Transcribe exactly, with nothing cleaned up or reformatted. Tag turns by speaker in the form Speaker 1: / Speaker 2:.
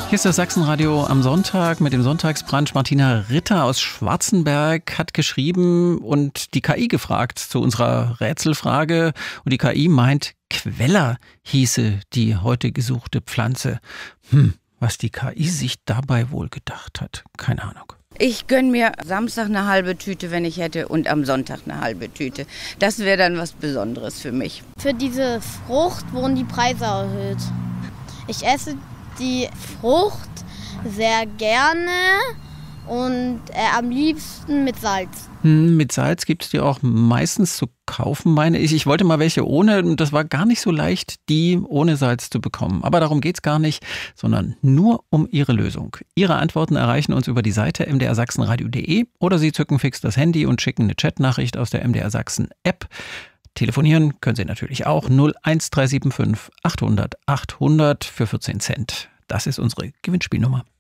Speaker 1: Hier ist das Sachsenradio am Sonntag mit dem Sonntagsbrunch. Martina Ritter aus Schwarzenberg hat geschrieben und die K I gefragt zu unserer Rätselfrage. Und die K I meint, Queller hieße die heute gesuchte Pflanze. Hm, was die K I sich dabei wohl gedacht hat, keine Ahnung.
Speaker 2: Ich gönne mir Samstag eine halbe Tüte, wenn ich hätte, und am Sonntag eine halbe Tüte. Das wäre dann was Besonderes für mich.
Speaker 3: Für diese Frucht wurden die Preise erhöht. Ich esse die Frucht sehr gerne und äh, am liebsten mit Salz.
Speaker 1: Hm, mit Salz gibt es die auch meistens zu kaufen, meine ich. Ich wollte mal welche ohne, das war gar nicht so leicht, die ohne Salz zu bekommen. Aber darum geht's gar nicht, sondern nur um Ihre Lösung. Ihre Antworten erreichen uns über die Seite m d r sachsenradio punkt d e oder Sie zücken fix das Handy und schicken eine Chatnachricht aus der M D R Sachsen App. Telefonieren können Sie natürlich auch null eins drei sieben fünf achthundert achthundert für vierzehn Cent. Das ist unsere Gewinnspielnummer.